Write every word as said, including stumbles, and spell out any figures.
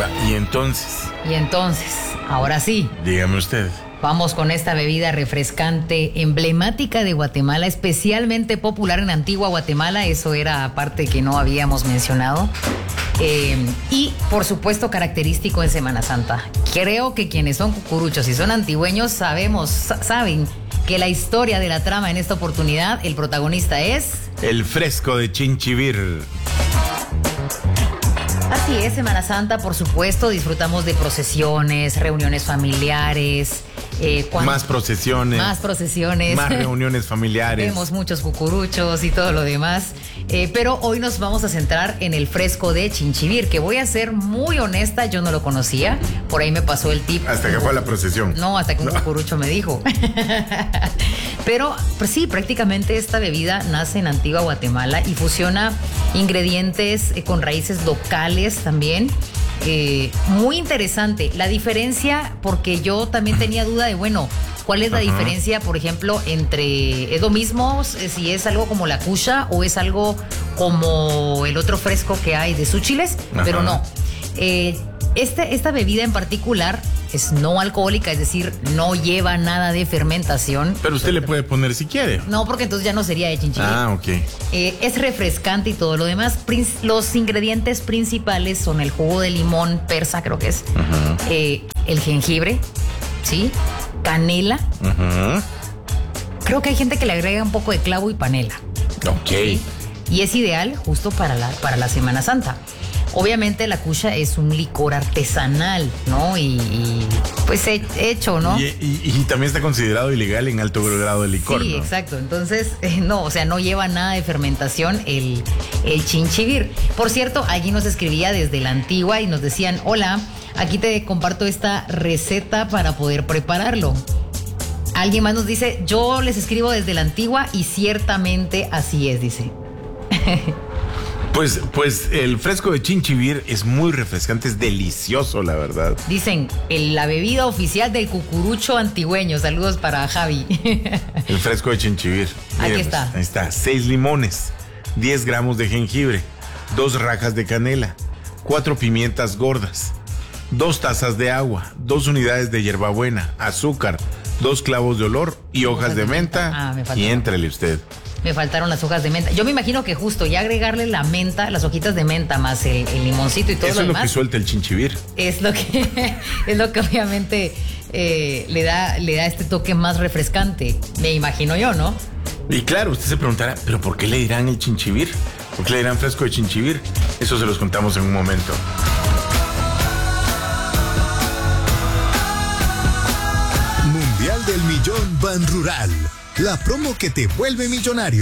Ya, y entonces. Y entonces, ahora sí. Dígame usted. Vamos con esta bebida refrescante emblemática de Guatemala, especialmente popular en Antigua Guatemala. Eso era aparte que no habíamos mencionado. Eh, y, por supuesto, característico en Semana Santa. Creo que quienes son cucuruchos y son antigüeños sabemos, saben que la historia de la trama en esta oportunidad, el protagonista es... El fresco de Chinchivir. Así es, Semana Santa, por supuesto, disfrutamos de procesiones, reuniones familiares. Eh, cuando, más procesiones. Más procesiones. Más reuniones familiares. Vemos muchos cucuruchos y todo lo demás. Eh, pero hoy nos vamos a centrar en el fresco de Chinchivir, que voy a ser muy honesta, yo no lo conocía. Por ahí me pasó el tip. Hasta que fue a la procesión. No, hasta que un no. cucurucho me dijo. Pero pues sí, prácticamente esta bebida nace en Antigua Guatemala y fusiona ingredientes eh, con raíces locales también. Eh, muy interesante. La diferencia, porque yo también tenía duda de, bueno, ¿cuál es la Ajá. diferencia, por ejemplo, entre, es lo mismo si es algo como la kusha o es algo como el otro fresco que hay de Súchiles? Ajá. Pero no. Eh, este, esta bebida en particular es no alcohólica, es decir, no lleva nada de fermentación. Pero usted le puede poner si quiere. No, porque entonces ya no sería de Chinchivir. Ah, ok. Eh, es refrescante y todo lo demás. Los ingredientes principales son el jugo de limón persa, creo que es. Uh-huh. eh, el jengibre, ¿sí? Canela. Uh-huh. Creo que hay gente que le agrega un poco de clavo y panela. Ok. ¿Sí? Y es ideal justo para la, para la Semana Santa. Obviamente la kusha es un licor artesanal, ¿no? Y, y pues he, hecho, ¿no? Y, y, y también está considerado ilegal en alto grado de licor, Sí, ¿no? exacto. Entonces, eh, no, o sea, no lleva nada de fermentación el, el Chinchivir. Por cierto, allí nos escribía desde la Antigua y nos decían, hola, aquí te comparto esta receta para poder prepararlo. Alguien más nos dice, yo les escribo desde la Antigua y ciertamente así es, dice. Pues, pues el fresco de Chinchivir es muy refrescante, es delicioso, la verdad. Dicen, el, la bebida oficial del cucurucho antigüeño. Saludos para Javi. El fresco de Chinchivir. Aquí Miren, está. Pues, ahí está, seis limones, diez gramos de jengibre, dos rajas de canela, cuatro pimientas gordas, dos tazas de agua, dos unidades de hierbabuena, azúcar, dos clavos de olor y hojas, hojas de, de menta. menta. Ah, me faltó. Y éntrele usted. Me faltaron las hojas de menta. Yo me imagino que justo ya agregarle la menta, las hojitas de menta más el, el limoncito y todo Eso lo demás. Eso es lo que suelta el Chinchivir. Es lo que, es lo que obviamente eh, le da, le da este toque más refrescante. Me imagino yo, ¿no? Y claro, usted se preguntará, ¿pero por qué le dirán el Chinchivir? ¿Por qué le dirán fresco de Chinchivir? Eso se los contamos en un momento. Mundial del Millón Ban Rural. La promo que te vuelve millonario.